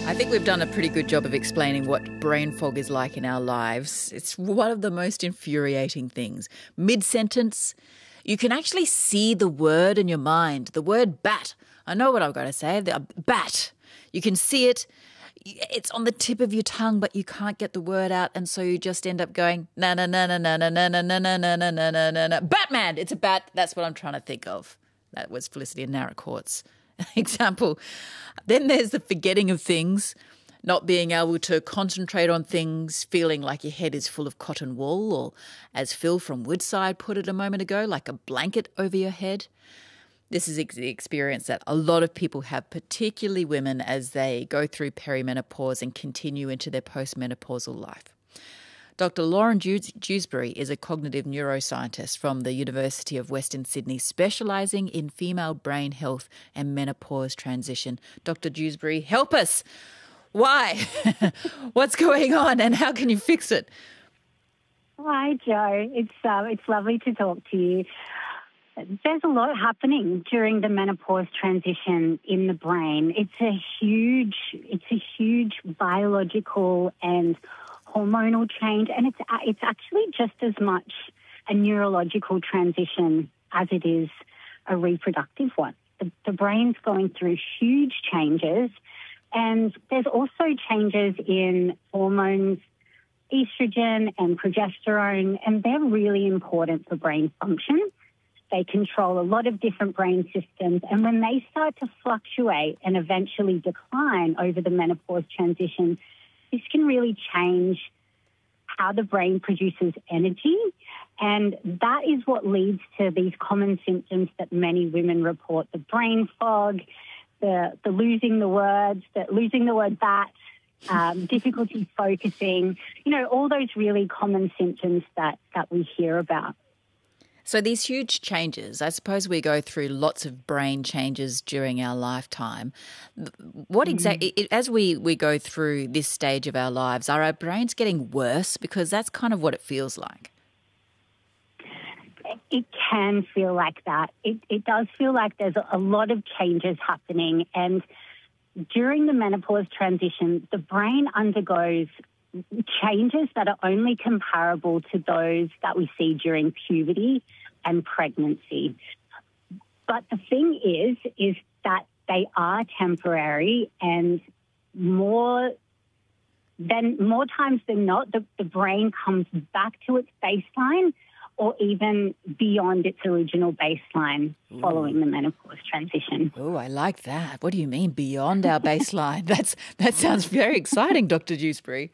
I think we've done a pretty good job of explaining what brain fog is like in our lives. It's one of the most infuriating things. Mid-sentence, you can actually see the word in your mind, the word bat. I know what I've got to say, the bat. You can see it. It's on the tip of your tongue, but you can't get the word out, and so you just end up going, na na na na na na na na na na na na na na na na. Batman, it's a bat. That's what I'm trying to think of. That was Felicity and Naracoort's example. Then there's the forgetting of things, not being able to concentrate on things, feeling like your head is full of cotton wool, or as Phil from Woodside put it a moment ago, like a blanket over your head. This is the experience that a lot of people have, particularly women, as they go through perimenopause and continue into their postmenopausal life. Dr. Lauren Dewsbury is a cognitive neuroscientist from the University of Western Sydney, specialising in female brain health and menopause transition. Dr. Dewsbury, help us. Why? What's going on and how can you fix it? Hi, Joe. It's lovely to talk to you. There's a lot happening during the menopause transition in the brain. It's a huge biological and hormonal change, and it's actually just as much a neurological transition as it is a reproductive one. The brain's going through huge changes, and there's also changes in hormones, estrogen and progesterone, and they're really important for brain function. They control a lot of different brain systems, and when they start to fluctuate and eventually decline over the menopause transition, this can really change how the brain produces energy, and that is what leads to these common symptoms that many women report: the brain fog, the losing the words, losing the word bat, difficulty focusing, all those really common symptoms that we hear about. So these huge changes, I suppose we go through lots of brain changes during our lifetime. What exactly, as we go through this stage of our lives, are our brains getting worse? Because that's kind of what it feels like. It can feel like that. It does feel like there's a lot of changes happening, and during the menopause transition, the brain undergoes changes that are only comparable to those that we see during puberty and pregnancy. But the thing is that they are temporary, and more times than not, the brain comes back to its baseline or even beyond its original baseline following the menopause transition. Oh, I like that. What do you mean beyond our baseline? That sounds very exciting, Dr. Dewsbury.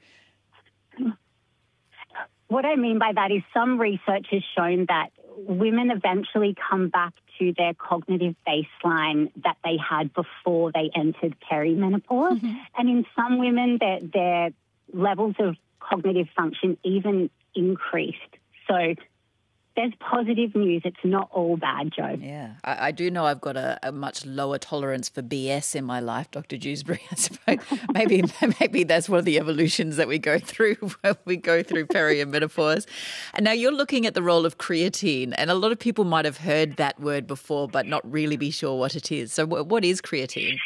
What I mean by that is some research has shown that women eventually come back to their cognitive baseline that they had before they entered perimenopause. Mm-hmm. And in some women, their levels of cognitive function even increased. So there's positive news. It's not all bad, Joe. Yeah, I do know I've got a much lower tolerance for BS in my life, Dr. Dewsbury. I suppose maybe that's one of the evolutions that we go through when we go through perimenopause. And now you're looking at the role of creatine, and a lot of people might have heard that word before but not really be sure what it is. So what is creatine?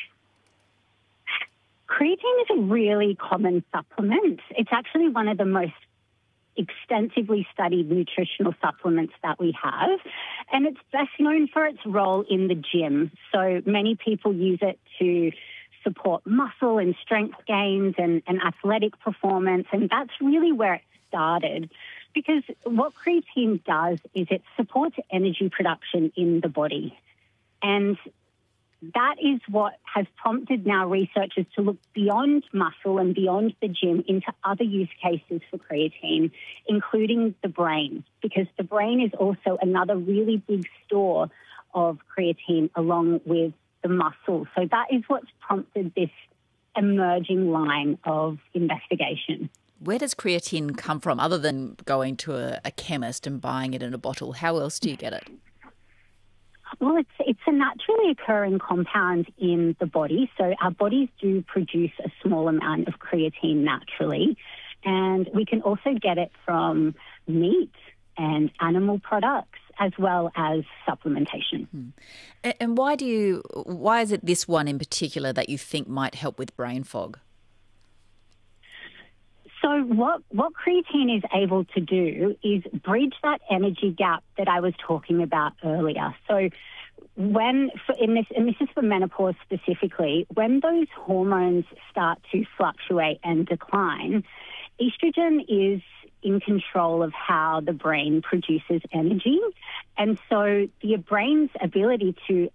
Creatine is a really common supplement. It's actually one of the most extensively studied nutritional supplements that we have, and it's best known for its role in the gym. So many people use it to support muscle and strength gains and athletic performance, and that's really where it started, because what creatine does is it supports energy production in the body, and that is what has prompted now researchers to look beyond muscle and beyond the gym into other use cases for creatine, including the brain, because the brain is also another really big store of creatine along with the muscle. So that is what's prompted this emerging line of investigation. Where does creatine come from other than going to a chemist and buying it in a bottle? How else do you get it? Well, it's a naturally occurring compound in the body. So our bodies do produce a small amount of creatine naturally. And we can also get it from meat and animal products as well as supplementation. And why is it this one in particular that you think might help with brain fog? So what creatine is able to do is bridge that energy gap that I was talking about earlier. So and this is for menopause specifically, when those hormones start to fluctuate and decline, estrogen is in control of how the brain produces energy. And so your brain's ability to